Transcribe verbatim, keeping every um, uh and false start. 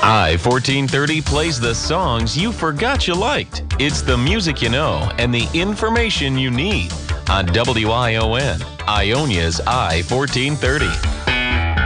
I fourteen thirty plays the songs you forgot you liked. It's the music you know and the information you need on W I O N, Ionia's I fourteen thirty.